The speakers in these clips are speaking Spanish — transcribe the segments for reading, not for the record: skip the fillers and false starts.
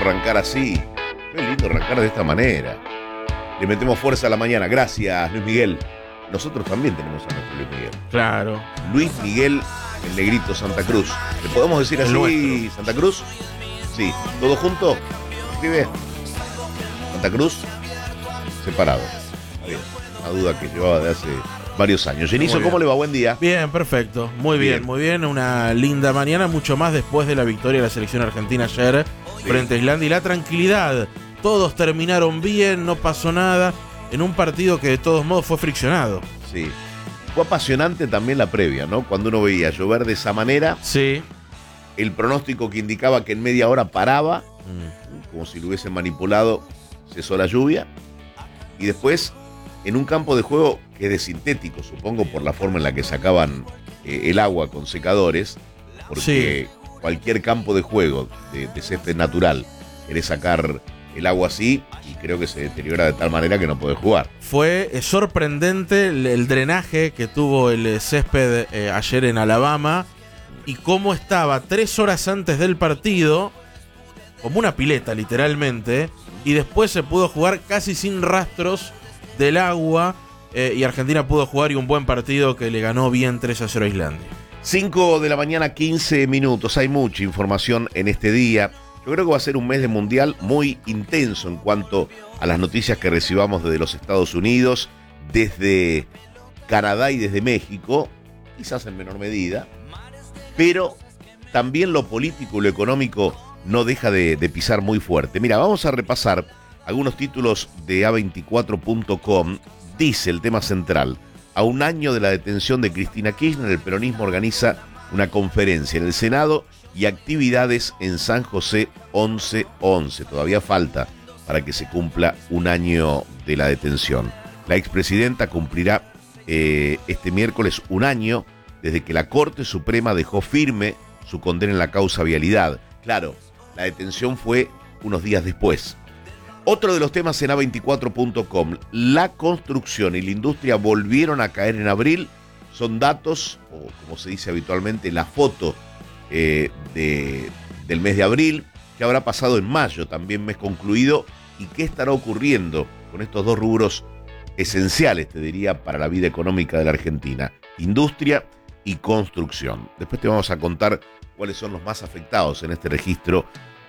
arrancar así. Qué lindo arrancar de esta manera. Le metemos fuerza a la mañana. Gracias, Luis Miguel. Nosotros también tenemos a nuestro Luis Miguel. Claro. Luis Miguel, el negrito Santa Cruz. ¿Le podemos decir así, Santa Cruz? Sí. ¿Todo junto? ¿Escribe? Santa Cruz, separado. Está bien. Una duda que llevaba de hace varios años. Genizo, ¿cómo le va? Buen día. Bien, perfecto. Muy bien, muy bien. Una linda mañana, mucho más después de la victoria de la selección argentina ayer frente a Islandia. Y la tranquilidad. Todos terminaron bien, no pasó nada. En un partido que de todos modos fue friccionado. Sí. Fue apasionante también la previa, ¿no? Cuando uno veía llover de esa manera. Sí. El pronóstico que indicaba que en media hora paraba, como si lo hubiesen manipulado, cesó la lluvia. Y después, en un campo de juego que es de sintético, supongo por la forma en la que sacaban el agua con secadores, porque cualquier campo de juego de césped natural, querés sacar el agua así y creo que se deteriora de tal manera que no podés jugar. Fue sorprendente el drenaje que tuvo el césped ayer en Alabama y cómo estaba 3 horas antes del partido, como una pileta literalmente, y después se pudo jugar casi sin rastros del agua y Argentina pudo jugar y un buen partido que le ganó bien 3-0 a Islandia. 5 de la mañana, 15 minutos. Hay mucha información en este día. Yo creo que va a ser un mes de mundial muy intenso en cuanto a las noticias que recibamos desde los Estados Unidos, desde Canadá y desde México, quizás en menor medida, pero también lo político y lo económico no deja de pisar muy fuerte. Mira, vamos a repasar algunos títulos de A24.com. Dice el tema central: a un año de la detención de Cristina Kirchner, el peronismo organiza una conferencia en el Senado y actividades en San José 11-11. Todavía falta para que se cumpla un año de la detención. La expresidenta cumplirá este miércoles un año desde que la Corte Suprema dejó firme su condena en la causa vialidad. Claro, la detención fue unos días después. Otro de los temas en A24.com, la construcción y la industria volvieron a caer en abril. Son datos, o como se dice habitualmente, la foto del mes de abril, que habrá pasado en mayo, también mes concluido, y qué estará ocurriendo con estos dos rubros esenciales, te diría, para la vida económica de la Argentina: industria y construcción. Después te vamos a contar cuáles son los más afectados en este registro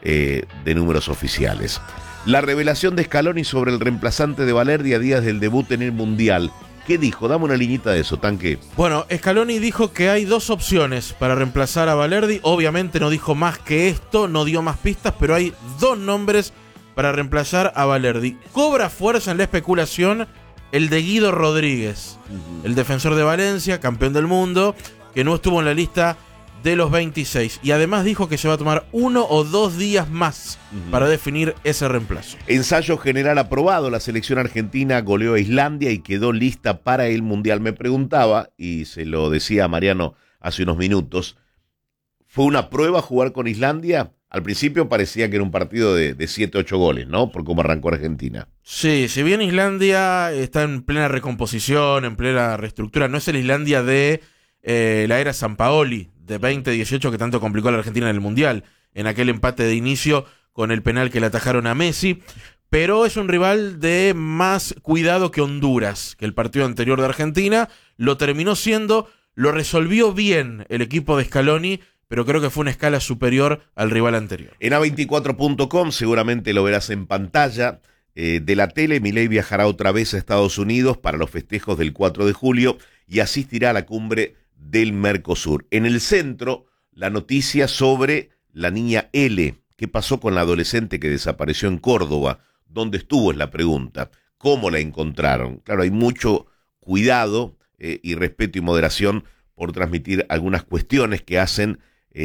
de números oficiales. La revelación de Scaloni sobre el reemplazante de Balerdi a días del debut en el Mundial. ¿Qué dijo? Dame una liñita de eso, Tanque. Bueno, Scaloni dijo que hay 2 opciones para reemplazar a Balerdi. Obviamente no dijo más que esto, no dio más pistas, pero hay 2 nombres para reemplazar a Balerdi. Cobra fuerza en la especulación el de Guido Rodríguez, el defensor de Valencia, campeón del mundo, que no estuvo en la lista de los 26. Y además dijo que se va a tomar 1 o 2 días más para definir ese reemplazo. Ensayo general aprobado. La selección argentina goleó a Islandia y quedó lista para el Mundial. Me preguntaba, y se lo decía a Mariano hace unos minutos, ¿fue una prueba jugar con Islandia? Al principio parecía que era un partido de 7-8 goles, ¿no? Por cómo arrancó Argentina. Sí, si bien Islandia está en plena recomposición, en plena reestructura, no es el Islandia de la era Sampaoli, de 2018, que tanto complicó a la Argentina en el Mundial, en aquel empate de inicio con el penal que le atajaron a Messi, pero es un rival de más cuidado que Honduras, que el partido anterior de Argentina lo terminó siendo, lo resolvió bien el equipo de Scaloni, pero creo que fue una escala superior al rival anterior. En A24.com seguramente lo verás en pantalla de la tele. Milei viajará otra vez a Estados Unidos para los festejos del 4 de julio y asistirá a la cumbre del Mercosur. En el centro, la noticia sobre la niña L. ¿Qué pasó con la adolescente que desapareció en Córdoba? ¿Dónde estuvo? Es la pregunta. ¿Cómo la encontraron? Claro, hay mucho cuidado y respeto y moderación por transmitir algunas cuestiones que hacen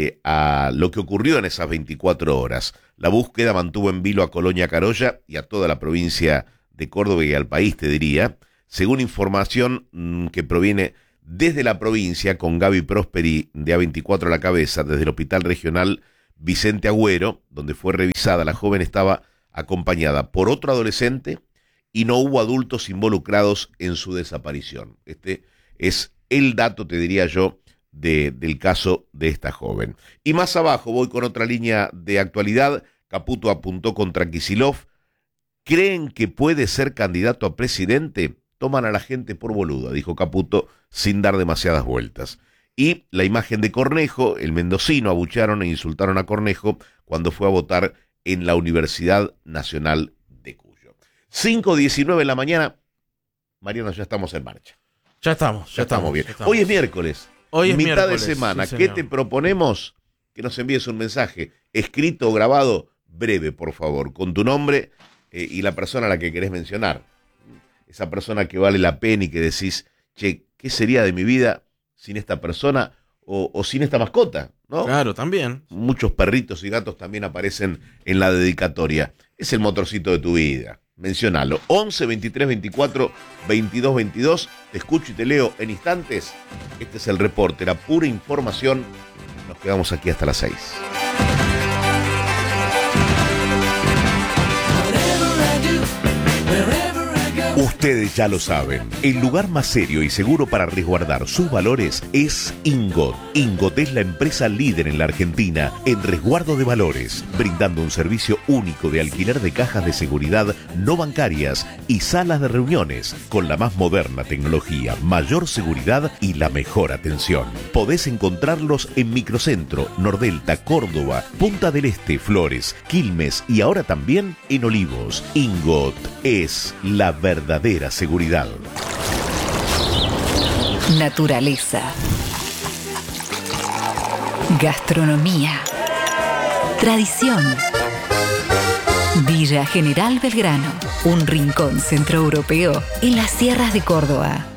a lo que ocurrió en esas 24 horas. La búsqueda mantuvo en vilo a Colonia Carolla y a toda la provincia de Córdoba y al país, te diría, según información que proviene desde la provincia, con Gaby Prosperi de A24 a la cabeza, desde el Hospital Regional Vicente Agüero, donde fue revisada. La joven estaba acompañada por otro adolescente y no hubo adultos involucrados en su desaparición. Este es el dato, te diría yo, del caso de esta joven. Y más abajo voy con otra línea de actualidad. Caputo apuntó contra Kicillof. ¿Creen que puede ser candidato a presidente? Toman a la gente por boluda, dijo Caputo sin dar demasiadas vueltas. Y la imagen de Cornejo, el mendocino, abuchearon e insultaron a Cornejo cuando fue a votar en la Universidad Nacional de Cuyo. 5:19 de la mañana. Mariano, ya estamos en marcha. Ya estamos bien. Ya estamos. Hoy es miércoles. Hoy es mitad miércoles, de semana. sí, ¿Qué te proponemos? Que nos envíes un mensaje escrito o grabado, breve, por favor, con tu nombre y la persona a la que querés mencionar. Esa persona que vale la pena y que decís, che, ¿qué sería de mi vida sin esta persona o sin esta mascota? ¿No? Claro, también. Muchos perritos y gatos también aparecen en la dedicatoria. Es el motorcito de tu vida. Mencionalo. 11 23 24 22 22. Te escucho y te leo en instantes. Este es el reporte, la pura información. Nos quedamos aquí hasta las 6. Ustedes ya lo saben, el lugar más serio y seguro para resguardar sus valores es Ingot. Ingot es la empresa líder en la Argentina en resguardo de valores, brindando un servicio único de alquiler de cajas de seguridad no bancarias y salas de reuniones con la más moderna tecnología, mayor seguridad y la mejor atención. Podés encontrarlos en Microcentro, Nordelta, Córdoba, Punta del Este, Flores, Quilmes y ahora también en Olivos. Ingot es la verdadera seguridad. Naturaleza. Gastronomía. Tradición. Villa General Belgrano, un rincón centroeuropeo en las sierras de Córdoba.